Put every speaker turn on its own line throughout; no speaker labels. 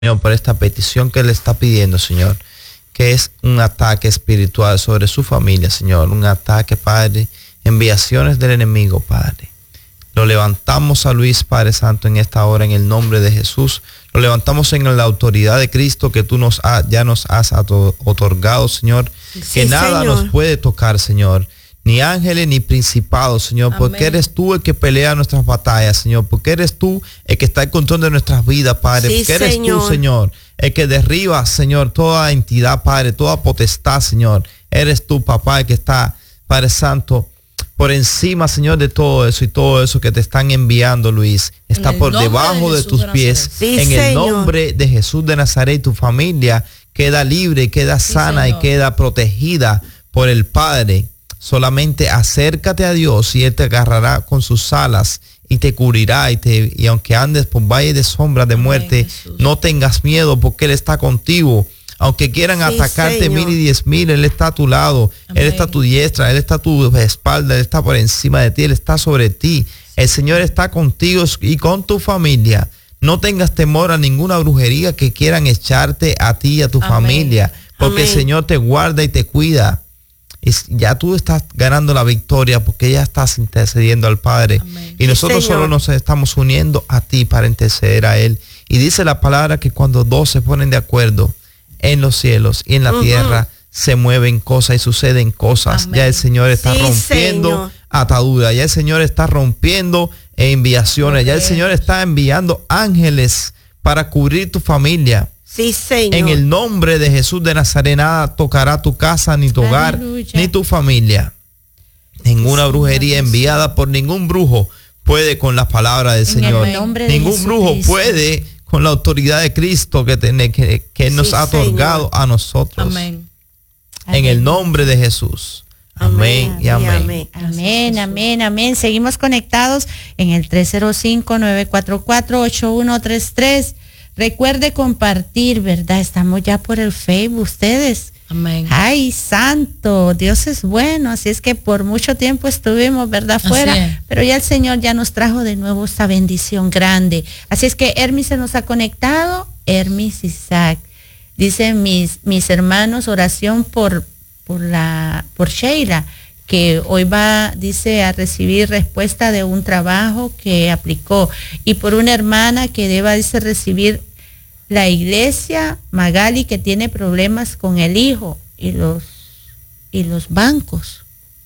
Señor, por esta petición que le está pidiendo, Señor, que es un ataque espiritual sobre su familia, Señor, un ataque, Padre, enviaciones del enemigo, Padre. Lo levantamos a Luis, Padre Santo, en esta hora, en el nombre de Jesús. Lo levantamos en la autoridad de Cristo que tú ya nos has otorgado, Señor. Sí, que nada, Señor, nos puede tocar, Señor. Ni ángeles ni principados, Señor, porque amén, eres tú el que pelea nuestras batallas, Señor, porque eres tú el que está en control de nuestras vidas, Padre, sí, porque eres Señor, tú, Señor, el que derriba, Señor, toda entidad, Padre, toda potestad, Señor. Eres tú, papá, el que está, Padre Santo, por encima, Señor, de todo eso, y todo eso que te están enviando, Luis, está por debajo de tus pies. Sí, en el nombre de Jesús de Nazaret, tu familia queda libre, queda sana, sí, y queda protegida por el Padre. Solamente acércate a Dios y Él te agarrará con sus alas y te cubrirá, y aunque andes por valle de sombras de muerte, amén, no tengas miedo, porque Él está contigo. Aunque quieran sí, atacarte, Señor, 1000 y 10,000, Él está a tu lado, amén, Él está a tu diestra, Él está a tu espalda, Él está por encima de ti, Él está sobre ti. El Señor está contigo y con tu familia. No tengas temor a ninguna brujería que quieran echarte a ti y a tu amén, familia, porque amén, el Señor te guarda y te cuida. Ya tú estás ganando la victoria porque ya estás intercediendo al Padre. Amén. Y nosotros solo nos estamos uniendo a ti para interceder a Él. Y dice la palabra que cuando dos se ponen de acuerdo en los cielos y en la tierra, se mueven cosas y suceden cosas. Amén. Ya el Señor está rompiendo ataduras, ya el Señor está rompiendo enviaciones, ya el Señor está enviando ángeles para cubrir tu familia.
Sí, Señor.
En el nombre de Jesús de Nazaret, nada tocará tu casa, ni tu hogar, ni tu familia. Ninguna brujería enviada por ningún brujo puede con la palabra del Señor. Ningún brujo puede con la autoridad de Cristo que nos ha otorgado a nosotros.
Amén.
En el nombre de Jesús. Amén y amén.
Amén, amén, amén. Seguimos conectados en el 305-944-8133. Recuerde compartir, ¿verdad? Estamos ya por el Facebook, ustedes.
Amén.
Ay, santo, Dios es bueno. Así es que por mucho tiempo estuvimos, ¿verdad? Fuera, pero ya el Señor ya nos trajo de nuevo esta bendición grande. Así es que Hermis se nos ha conectado. Hermis Isaac. Dice mis hermanos, oración por Sheila, que hoy va, dice, a recibir respuesta de un trabajo que aplicó, y por una hermana que deba, dice, recibir la iglesia, Magali, que tiene problemas con el hijo y los bancos.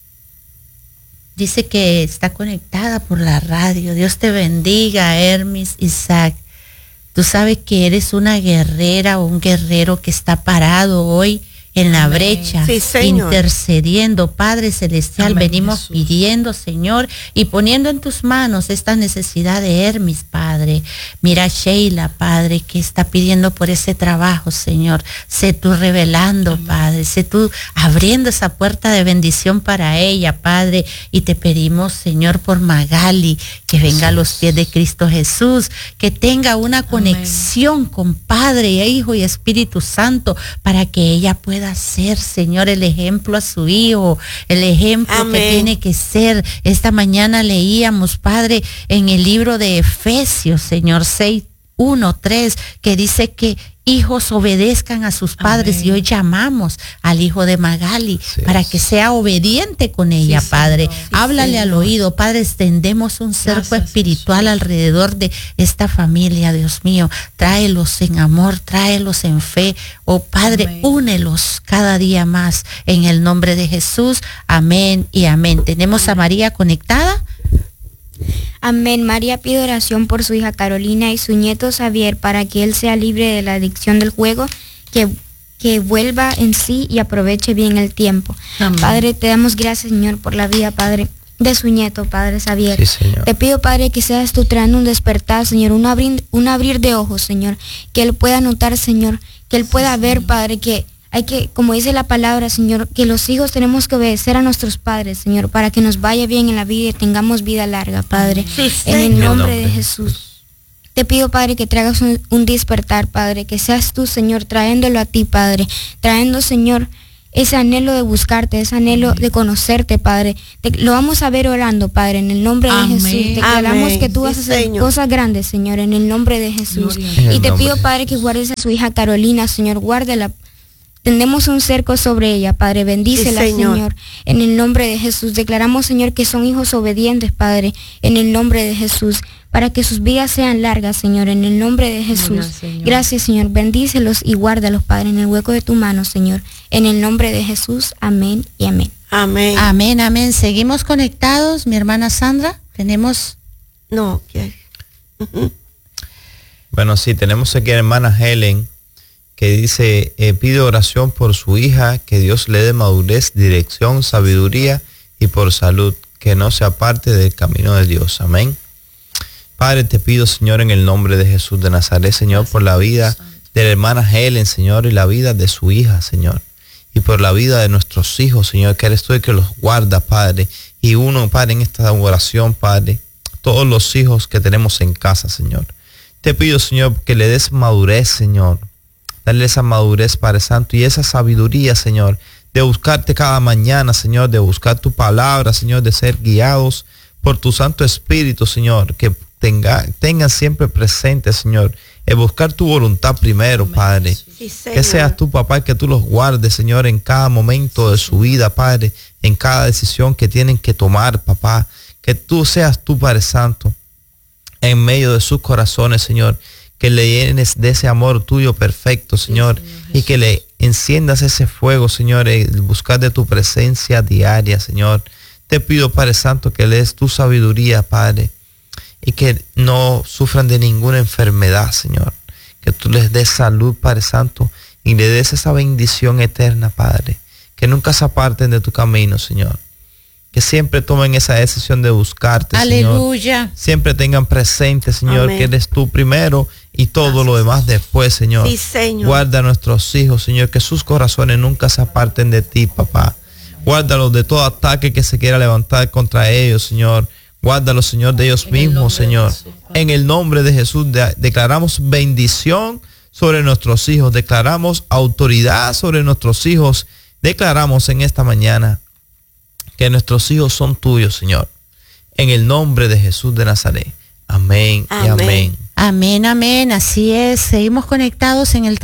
Dice que está conectada por la radio. Dios te bendiga, Hermis Isaac. Tú sabes que eres una guerrera o un guerrero que está parado hoy en la brecha, sí, intercediendo. Padre Celestial, amén, venimos Jesús, pidiendo, Señor, y poniendo en tus manos esta necesidad de Hermis, Padre. Mira Sheila, Padre, que está pidiendo por ese trabajo, Señor. Sé tú revelando, amén, Padre, sé tú abriendo esa puerta de bendición para ella, Padre, y te pedimos, Señor, por Magali, que venga a los pies de Cristo Jesús, que tenga una conexión, amén, con Padre, Hijo y Espíritu Santo, para que ella pueda ser, Señor, el ejemplo a su hijo, el ejemplo, amén, que tiene que ser. Esta mañana leíamos, Padre, en el libro de Efesios, Señor, 6:1-3, que dice que hijos obedezcan a sus padres, amén, y hoy llamamos al hijo de Magali, sí, para que sea obediente con ella, sí, Padre. Sí, háblale, Señor, al oído, Padre. Extendemos un cerco espiritual, Jesús, alrededor de esta familia, Dios mío. Tráelos en amor, tráelos en fe. Oh Padre, amén, únelos cada día más en el nombre de Jesús. Amén y amén. Tenemos a María conectada.
Amén. María pide oración por su hija Carolina y su nieto Xavier para que él sea libre de la adicción del juego, que vuelva en sí y aproveche bien el tiempo. Amén. Padre, te damos gracias, Señor, por la vida, Padre, de su nieto, Padre Xavier.
Sí, Señor.
Te pido, Padre, que seas tú trayendo un despertar, Señor, un abrir de ojos, Señor, que él pueda notar, Señor, que él pueda ver, Padre, que hay que, como dice la palabra, Señor, que los hijos tenemos que obedecer a nuestros padres, Señor, para que nos vaya bien en la vida y tengamos vida larga, Padre. Sí, en el nombre de Jesús. Te pido, Padre, que traigas un despertar, Padre, que seas tú, Señor, trayéndolo a ti, Padre, trayendo, Señor, ese anhelo de buscarte, ese anhelo de conocerte, Padre. Lo vamos a ver orando, Padre, en el nombre de Jesús. Declaramos que tú vas a hacer cosas grandes, Señor, en el nombre de Jesús. Y te pido, Padre, que guardes a su hija Carolina, Señor, guárdela. Tendemos un cerco sobre ella, Padre, bendícela, Señor, en el nombre de Jesús. Declaramos, Señor, que son hijos obedientes, Padre, en el nombre de Jesús, para que sus vidas sean largas, Señor, en el nombre de Jesús. Gracias, Señor, bendícelos y guárdalos, Padre, en el hueco de tu mano, Señor, en el nombre de Jesús. Amén y amén.
Amén. Amén, amén. Seguimos conectados, mi hermana Sandra. Tenemos...
No, ¿qué?
Bueno, sí, tenemos aquí a la hermana Helen, que dice, pide oración por su hija, que Dios le dé madurez, dirección, sabiduría y por salud, que no se aparte del camino de Dios. Amén. Padre, te pido, Señor, en el nombre de Jesús de Nazaret, Señor, por la vida de la hermana Helen, Señor, y la vida de su hija, Señor, y por la vida de nuestros hijos, Señor, que eres tú el que los guarda, Padre, y uno, Padre, en esta oración, Padre, todos los hijos que tenemos en casa, Señor. Te pido, Señor, que le des madurez, Señor, darle esa madurez, Padre Santo, y esa sabiduría, Señor, de buscarte cada mañana, Señor, de buscar tu palabra, Señor, de ser guiados por tu Santo Espíritu, Señor, que tengan siempre presente, Señor, el buscar tu voluntad primero, Padre. Sí, que seas tú, papá, que tú los guardes, Señor, en cada momento de su vida, Padre, en cada decisión que tienen que tomar, papá. Que tú seas tú, Padre Santo, en medio de sus corazones, Señor, que le llenes de ese amor tuyo perfecto, Señor, y que le enciendas ese fuego, Señor, el buscar de tu presencia diaria, Señor. Te pido, Padre Santo, que le des tu sabiduría, Padre, y que no sufran de ninguna enfermedad, Señor. Que tú les des salud, Padre Santo, y le des esa bendición eterna, Padre. Que nunca se aparten de tu camino, Señor. Que siempre tomen esa decisión de buscarte,
aleluya,
Señor. Siempre tengan presente, Señor, amén, que eres tú primero y todo lo demás después, Señor.
Sí, Señor.
Guarda a nuestros hijos, Señor, que sus corazones nunca se aparten de ti, papá. Guárdalos de todo ataque que se quiera levantar contra ellos, Señor. Guárdalos, Señor, de ellos mismos, Señor. En el nombre de Jesús declaramos bendición sobre nuestros hijos. Declaramos autoridad sobre nuestros hijos. Declaramos en esta mañana que nuestros hijos son tuyos, Señor. En el nombre de Jesús de Nazaret. Amén, amén. Y amén.
Amén, amén. Así es. Seguimos conectados en el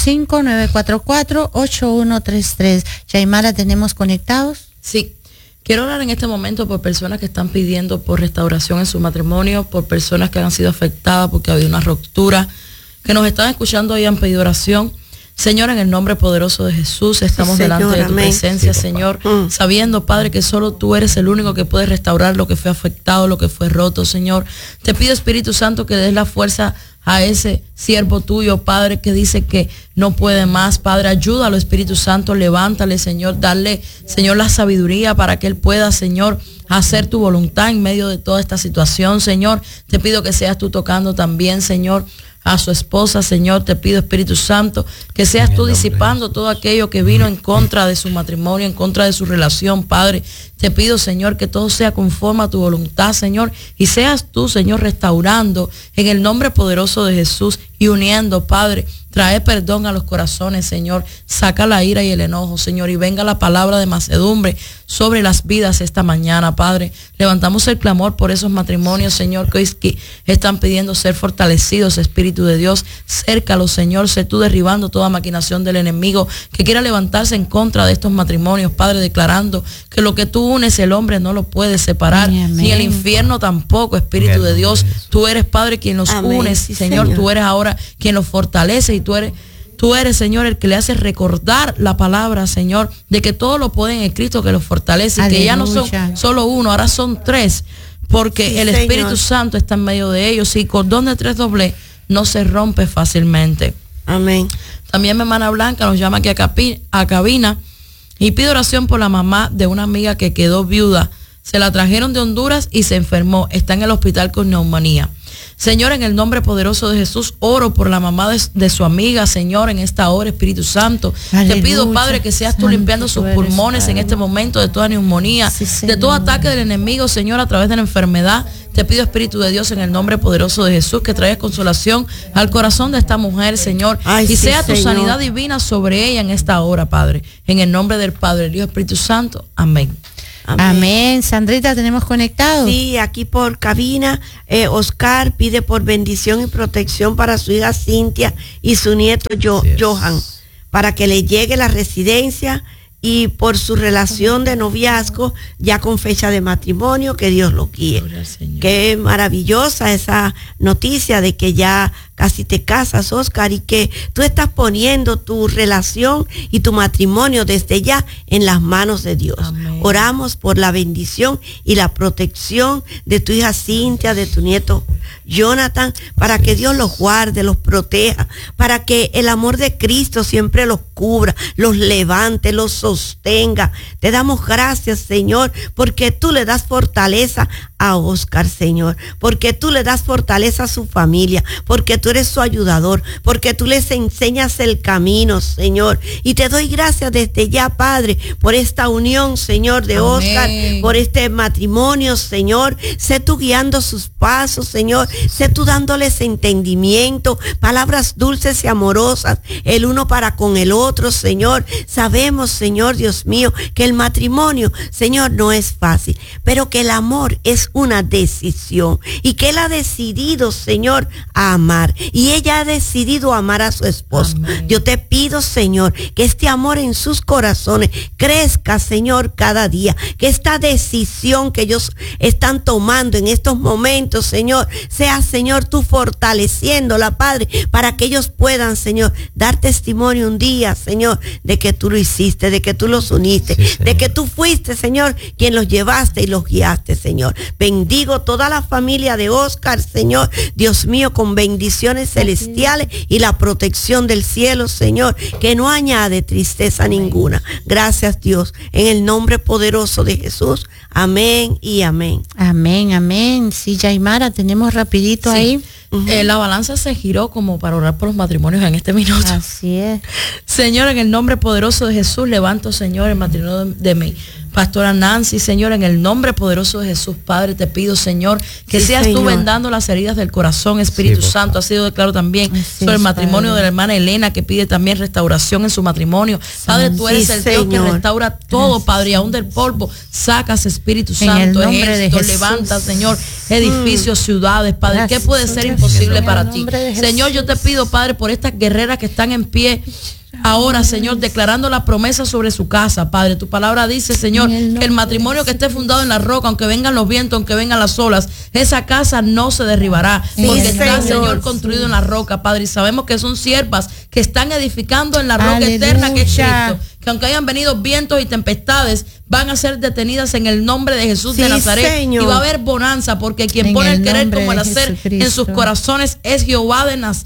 305-944-8133. Yaimara, ¿tenemos conectados?
Sí. Quiero hablar en este momento por personas que están pidiendo por restauración en su matrimonio, por personas que han sido afectadas porque ha habido una ruptura, que nos están escuchando y han pedido oración. Señor, en el nombre poderoso de Jesús, estamos delante de tu presencia, Señor, sabiendo, Padre, que solo tú eres el único que puede restaurar lo que fue afectado, lo que fue roto, Señor. Te pido, Espíritu Santo, que des la fuerza a ese siervo tuyo, Padre, que dice que no puede más. Padre, ayúdalo, Espíritu Santo, levántale, Señor, dale, Señor, la sabiduría para que él pueda, Señor, hacer tu voluntad en medio de toda esta situación, Señor. Te pido que seas tú tocando también, Señor, a su esposa, Señor. Te pido, Espíritu Santo, que seas tú disipando todo aquello que vino en contra de su matrimonio, en contra de su relación, Padre. Te pido, Señor, que todo sea conforme a tu voluntad, Señor, y seas tú, Señor, restaurando en el nombre poderoso de Jesús y uniendo, Padre. Trae perdón a los corazones, Señor. Saca la ira y el enojo, Señor, y venga la palabra de mansedumbre sobre las vidas esta mañana, Padre. Levantamos el clamor por esos matrimonios, Señor, que hoy están pidiendo ser fortalecidos, Espíritu de Dios. Cércalos, Señor, sé tú derribando toda maquinación del enemigo que quiera levantarse en contra de estos matrimonios, Padre, declarando que lo que tú unes, el hombre no lo puede separar, ni el infierno tampoco, Espíritu de Dios. Tú eres, Padre, quien los unes, sí, Señor. Tú eres ahora quien los fortalece y tú eres, Señor, el que le hace recordar la palabra, Señor, de que todo lo pueden en Cristo que los fortalece, y que ya no son solo uno, ahora son tres, porque sí, el Espíritu Santo está en medio de ellos, y cordón de tres doblez no se rompe fácilmente.
Amén.
También mi hermana Blanca nos llama aquí a cabina y pide oración por la mamá de una amiga que quedó viuda. Se la trajeron de Honduras y se enfermó. Está en el hospital con neumonía. Señor, en el nombre poderoso de Jesús, oro por la mamá de su amiga, Señor, en esta hora, Espíritu Santo.
Aleluya.
Te pido, Padre, que seas tú limpiando sus pulmones en este momento de toda neumonía, de todo ataque del enemigo, Señor, a través de la enfermedad. Te pido, Espíritu de Dios, en el nombre poderoso de Jesús, que traigas consolación al corazón de esta mujer, Señor, y sea tu sanidad divina sobre ella en esta hora, Padre. En el nombre del Padre, del Hijo, Espíritu Santo. Amén.
Amén. Sandrita, ¿tenemos conectado?
Sí, aquí por cabina, Oscar pide por bendición y protección para su hija Cintia y su nieto Johan, para que le llegue la residencia, y por su relación de noviazgo ya con fecha de matrimonio, que Dios lo guíe. Qué maravillosa esa noticia de que ya casi te casas, Oscar, y que tú estás poniendo tu relación y tu matrimonio desde ya en las manos de Dios. Amén. Oramos por la bendición y la protección de tu hija Cintia, de tu nieto Jonathan, para que Dios los guarde, los proteja, para que el amor de Cristo siempre los cubra, los levante, los sostenga. Te damos gracias, Señor, porque tú le das fortaleza a Oscar, Señor, porque tú le das fortaleza a su familia, porque tú eres su ayudador, porque tú les enseñas el camino, Señor. Y te doy gracias desde ya, Padre, por esta unión, Señor, de Amén. Oscar, por este matrimonio, Señor. Sé tú guiando sus pasos, Señor. Sé tú dándoles entendimiento, palabras dulces y amorosas, el uno para con el otro, Señor. Sabemos, Señor, Dios mío, que el matrimonio, Señor, no es fácil, pero que el amor es una decisión y que él ha decidido, Señor, a amar, y ella ha decidido amar a su esposo. Amén. Yo te pido, Señor, que este amor en sus corazones crezca, Señor, cada día, que esta decisión que ellos están tomando en estos momentos, Señor, sea, Señor, tú fortaleciéndola, Padre, para que ellos puedan, Señor, dar testimonio un día, Señor, de que tú lo hiciste, de que tú los uniste, sí, de que tú fuiste, Señor, quien los llevaste y los guiaste, Señor. Bendigo toda la familia de Oscar, Señor, Dios mío, con bendiciones celestiales y la protección del cielo, Señor, que no añade tristeza ninguna. Gracias, Dios, en el nombre poderoso de Jesús. Amén y amén.
Amén, amén. Sí, Yaimara, tenemos rapidito ahí.
La balanza se giró como para orar por los matrimonios en este minuto.
Así es.
Señor, en el nombre poderoso de Jesús, levanto, Señor, el matrimonio de mi pastora Nancy, Señor, en el nombre poderoso de Jesús, Padre, te pido, Señor, que seas tú vendando las heridas del corazón, Espíritu Santo. Ha sido declarado también sobre el matrimonio de la hermana Elena, que pide también restauración en su matrimonio. Padre, tú eres el Dios que restaura todo, Padre, y aún del polvo sacas, Espíritu Santo, ejército, levanta, Señor, edificios, ciudades, Padre. ¿Qué puede ser imposible para ti? Señor, yo te pido, Padre, por estas guerreras que están en pie ahora, Señor, declarando la promesa sobre su casa, Padre. Tu palabra dice, Señor, que el matrimonio que esté fundado en la roca, aunque vengan los vientos, aunque vengan las olas, esa casa no se derribará, porque está, Señor, construido en la roca, Padre. Y sabemos que son siervas que están edificando en la roca eterna que es Cristo, que aunque hayan venido vientos y tempestades, van a ser detenidas en el nombre de Jesús de Nazaret, Señor. Y va a haber bonanza, porque quien pone el querer como el hacer en sus corazones es Jehová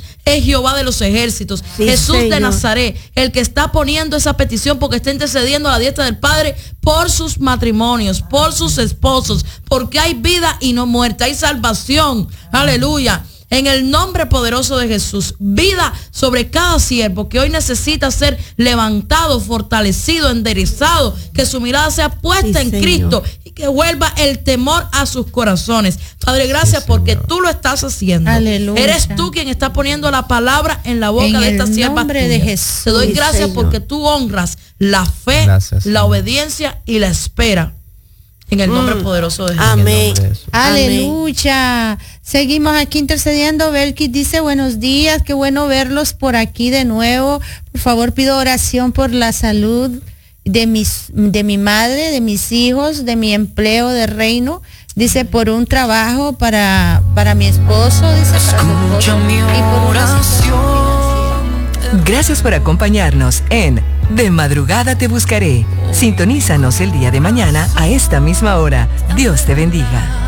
de los ejércitos, Jesús de Nazaret, el que está poniendo esa petición, porque está intercediendo a la diestra del Padre por sus matrimonios, por sus esposos, porque hay vida y no muerte, hay salvación, aleluya. En el nombre poderoso de Jesús, vida sobre cada siervo que hoy necesita ser levantado, fortalecido, enderezado, que su mirada sea puesta en Cristo y que vuelva el temor a sus corazones. Padre, gracias porque tú lo estás haciendo. Aleluya. Eres tú quien está poniendo la palabra en la boca de esta sierva tuya. Te doy gracias porque tú honras la fe, la obediencia y la espera. En el nombre poderoso de Jesús.
Amén. Aleluya. Seguimos aquí intercediendo. Belkis dice, buenos días, qué bueno verlos por aquí de nuevo. Por favor, pido oración por la salud de mi madre, de mis hijos, de mi empleo de reino. Dice, por un trabajo para mi esposo. Dice,
escucha mi oración. Gracias por acompañarnos en De Madrugada Te Buscaré. Sintonízanos el día de mañana a esta misma hora. Dios te bendiga.